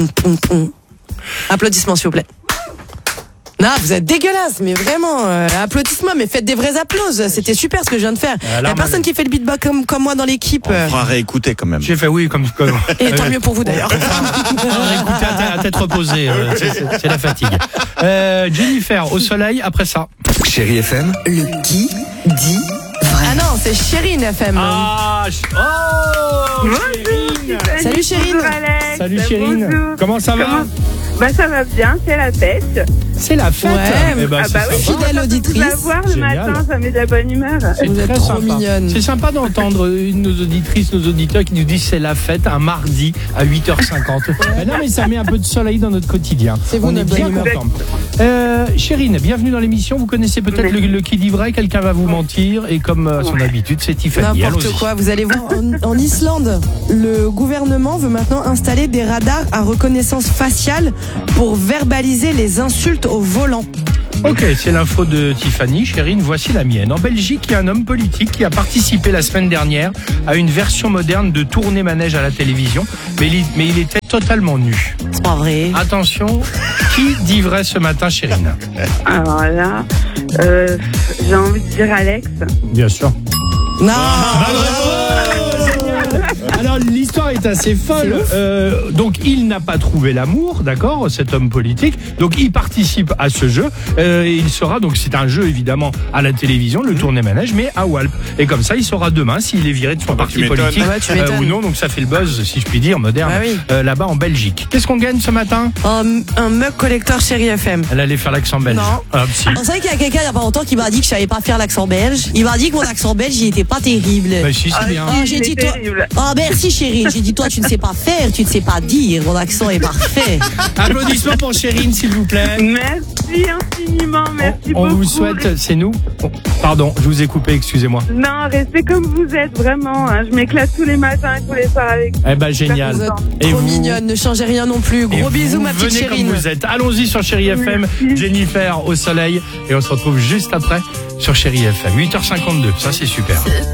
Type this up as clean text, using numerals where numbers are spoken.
Applaudissements, s'il vous plaît. Non, vous êtes dégueulasse, mais vraiment, applaudissements, mais faites des vrais applauses. C'était super ce que je viens de faire. Il n'y a personne qui fait le beatbox comme moi dans l'équipe. On fera réécouter quand même. J'ai fait oui, comme. Et tant mieux pour vous d'ailleurs. Réécouter à tête reposée, c'est la fatigue. Jennifer, au soleil, après ça. Chérie FM. Le qui dit vrai. Ah non, c'est Chérine FM. Chérine. Salut Chérine. Bonjour Alex. Salut Chérine. Bonjour. Comment ça va? Bah ça va bien, c'est la fête. C'est la fête. Ouais, Eh ben, Ah c'est bah oui, sympa. Fidèle auditrice. Vous voir le Génial. matin, ça met de la bonne humeur. C'est Vous êtes très trop sympa. mignonne. C'est sympa d'entendre nos auditrices, nos auditeurs qui nous disent c'est la fête un mardi à 8h50. Non mais ça met un peu de soleil dans notre quotidien. C'est vous, On est notre bien bonne humeur. content. Chérine, bienvenue dans l'émission. Vous connaissez peut-être le qui dit vrai, quelqu'un va vous mentir et comme à son habitude, c'est Tiffany. N'importe Allons-y. quoi, vous allez voir, en Islande, le gouvernement veut maintenant installer des radars à reconnaissance faciale pour verbaliser les insultes au volant. Ok, c'est l'info de Tiffany. Chérine, voici la mienne. En Belgique, il y a un homme politique qui a participé la semaine dernière à une version moderne de Tourner Manège à la télévision, mais il était totalement nu. C'est pas vrai. Attention, qui dit vrai ce matin, Chérine? Alors là, j'ai envie de dire Alex. Bien sûr. Non. Alors l'histoire est assez folle. Donc il n'a pas trouvé l'amour, d'accord, cet homme politique. Donc il participe à ce jeu. Il sera donc c'est un jeu évidemment à la télévision, le Tourner Manège, mais à Walp. Et comme ça, il saura demain s'il est viré de son parti m'étonnes. politique Ah bah, tu m'étonnes. ou non. Donc ça fait le buzz, si je puis dire, moderne, Bah oui. là-bas en Belgique. Qu'est-ce qu'on gagne ce matin? Un mug collector Chérie FM. Elle allait faire l'accent belge. Non. Ah, si. On savait qu'il y a quelqu'un il n'y a pas longtemps qui m'a dit que je savais pas faire l'accent belge. Il m'a dit que mon accent belge, il était pas terrible. Bah, si, c'est bien. Ah, j'ai Il dit est toi. terrible. Ah, merci chérie. J'ai dit toi, tu ne sais pas faire, tu ne sais pas dire. Mon accent est parfait. Applaudissements pour Chérine, s'il vous plaît. Merci infiniment, merci On beaucoup. vous souhaite, c'est nous. Pardon, je vous ai coupé, excusez-moi. Non, restez comme vous êtes, vraiment. Hein. Je m'éclate tous les matins, tous les soirs avec vous. Eh ben génial. Vous êtes Et trop vous mignonne, ne changez rien non plus. Et Gros bisous vous ma petite venez Chérine. comme vous êtes. Allons-y sur Chérie FM, Merci. Jennifer au soleil et on se retrouve juste après sur Chérie FM. 8h52, ça c'est super.